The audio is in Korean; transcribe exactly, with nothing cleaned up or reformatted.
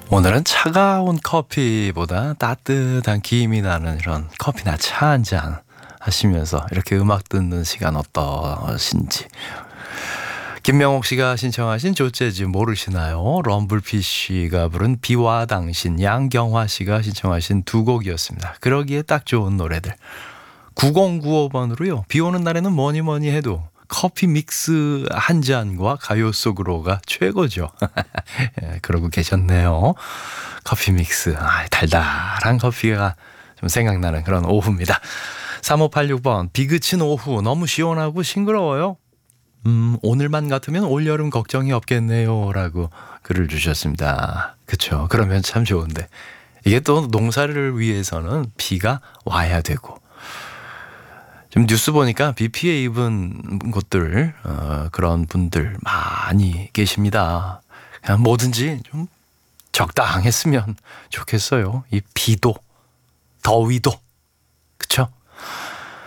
오늘은 차가운 커피보다 따뜻한 김이 나는 이런 커피나 차 한 잔 하시면서 이렇게 음악 듣는 시간 어떠신지. 김명옥 씨가 신청하신 조재즈 모르시나요? 럼블피 씨가 부른 비와 당신, 양경화 씨가 신청하신 두 곡이었습니다. 그러기에 딱 좋은 노래들. 구공구오 번으로요. 비 오는 날에는 뭐니 뭐니 해도 커피 믹스 한 잔과 가요 속으로가 최고죠. 예, 그러고 계셨네요. 커피 믹스. 아, 달달한 커피가 좀 생각나는 그런 오후입니다. 삼오팔육 번. 비 그친 오후 너무 시원하고 싱그러워요. 음, 오늘만 같으면 올여름 걱정이 없겠네요. 라고 글을 주셨습니다. 그쵸. 그러면 참 좋은데. 이게 또 농사를 위해서는 비가 와야 되고. 지금 뉴스 보니까 비 피해 입은 곳들, 어, 그런 분들 많이 계십니다. 그냥 뭐든지 좀 적당했으면 좋겠어요. 이 비도, 더위도.